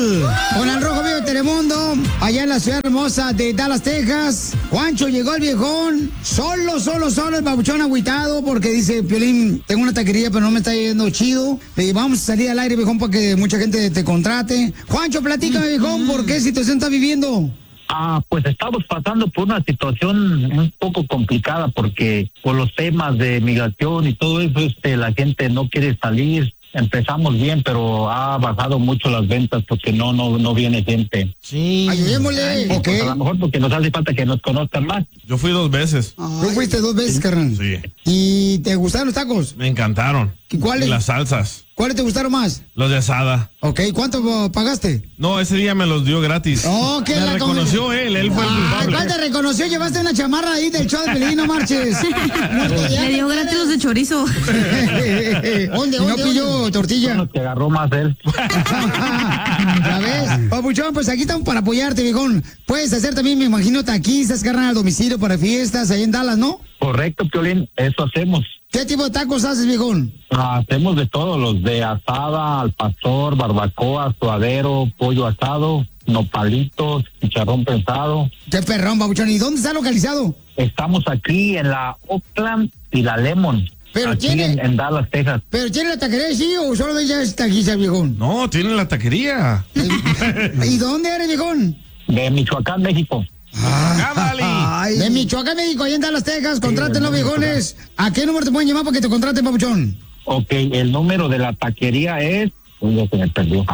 Fútbol con el Rojo Vivo de Telemundo, allá en la ciudad hermosa de Dallas, Texas. Juancho, llegó el viejón, solo el babuchón agüitado, porque dice, Piolín, tengo una taquería, pero no me está yendo chido. Vamos a salir al aire, viejón, para que mucha gente te contrate. Juancho, platícame, viejón, ¿por qué situación estás viviendo? Pues estamos pasando por una situación un poco complicada, porque por los temas de migración y todo eso, la gente no quiere salir. Empezamos bien, pero ha bajado mucho las ventas porque no viene gente. Sí. Ayudémosle. Pues a lo mejor porque nos hace falta que nos conozcan más. Yo fui 2 veces. ¿Tú fuiste 2 veces, carnal? Sí. ¿Y te gustaron los tacos? Me encantaron. ¿Y cuáles? Y las salsas. ¿Cuáles te gustaron más? Los de asada. Ok, ¿cuánto pagaste? No, ese día me los dio gratis. Oh, ¿qué me la reconoció él fue el culpable. ¿Cuál te reconoció? Llevaste una chamarra ahí del show de Pelín, no marches. Le dio gratis los de chorizo. ¿Dónde? No pilló tortilla. No te agarró más él. ¿Ya ves? Papuchón, pues aquí estamos para apoyarte, viejón. Puedes hacer también, me imagino, taquizas, carnal, al domicilio para fiestas, ahí en Dallas, ¿no? Correcto, Piolín, eso hacemos. ¿Qué tipo de tacos haces, viejón? Hacemos de todo, los de asada, al pastor, barbacoa, suadero, pollo asado, nopalitos, chicharrón prensado. Qué perrón, babuchón. ¿Y dónde está localizado? Estamos aquí en la Oakland y la Lemon. Pero aquí tiene... en Dallas, Texas. ¿Pero tiene la taquería, sí, o solo ya taquiza, viejón? No, tiene la taquería. ¿Y dónde eres, viejón? De Michoacán, México. Ay, de Michoacán, México, allá en Dallas, Texas. Contrátenlo, viejones. ¿A qué número te pueden llamar para que te contraten, papuchón? Ok, el número de la taquería es... Ya se me perdió.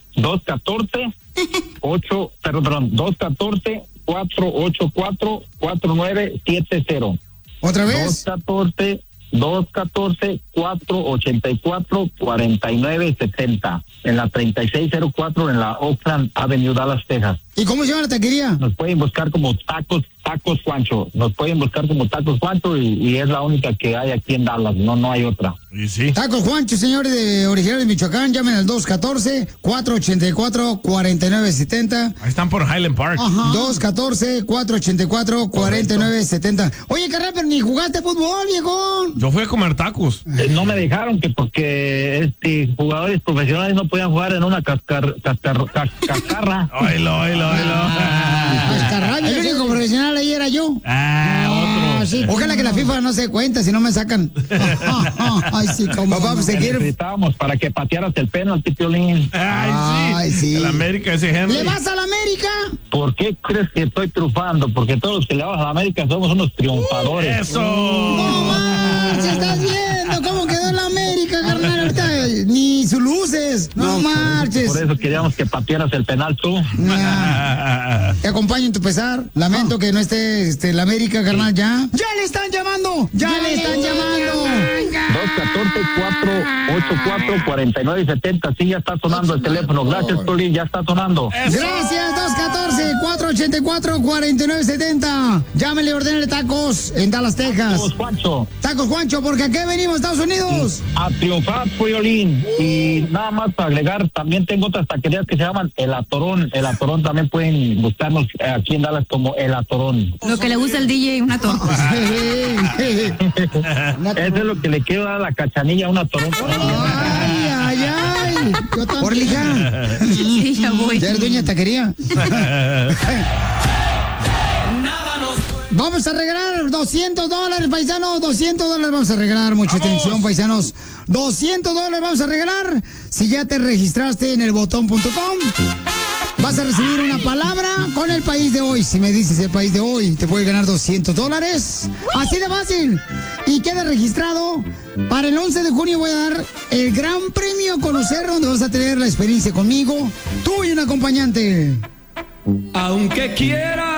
214-484-4970. ¿Otra vez? 214-484-4970. En la 3604 en la Oakland Avenue, Dallas, Texas. ¿Y cómo se llama la taquería? Nos pueden buscar como Tacos Juancho. Nos pueden buscar como Tacos Juancho y es la única que hay aquí en Dallas. No hay otra. Y sí. Tacos Juancho, señores de originarios de Michoacán. Llamen al 214-484-4970. Ahí están por Highland Park. 214-484-4970. Oye, carnal, pero ni jugaste fútbol, viejón. Yo fui a comer tacos. No me dejaron que porque jugadores profesionales no podían jugar en una cascarra. Oilo. El único profesional ahí era yo. Otro. Sí. Ojalá que la FIFA no se cuenta, si no me sacan. Ay, sí, como papá, pues, necesitábamos para que patearas el penalti, Piolín. Ay, sí. El América, ese Henry. ¿Le vas a la América? ¿Por qué crees que estoy triunfando? Porque todos los que le vamos a la América somos unos triunfadores. ¡Eso! ¡No manches! ¿Estás viendo cómo quedó la América, carnal? Ahorita ni sus luces. ¡No marches! Por eso queríamos que patearas el penal tú. Te acompaño en tu pesar. Lamento que no esté la América, carnal, ya. ¡Ya le están llamando! ¡Ya le están llamando! 214-484-4970. Sí, ya está sonando el teléfono. Gracias, Piolín, ya está sonando. Gracias, 214-484-4970. Llámele, ordénale tacos en Dallas, Texas. Tacos Juancho. Tacos Juancho, porque aquí venimos, Estados Unidos. A triunfar, Piolín. Y nada más para agregar, también tengo otras taquerías que se llaman El Atorón. El Atorón también pueden buscarnos aquí en Dallas como El Atorón. Lo que le gusta al DJ, una torta. Eso es lo que le quiero dar a la Cachanilla, una Atorón. Ay. Por lija. Sí, ya voy. ¿Ya eres dueña de taquería? Vamos a regalar $200, paisanos. $200 vamos a regalar. Mucha atención, paisanos. $200 vamos a regalar. Si ya te registraste en elbotón.com, vas a recibir una palabra con el país de hoy. Si me dices el país de hoy, te puedes ganar $200. Así de fácil. Y queda registrado. Para el 11 de junio voy a dar el gran premio Conocer, donde vas a tener la experiencia conmigo, tú y un acompañante. Aunque quiera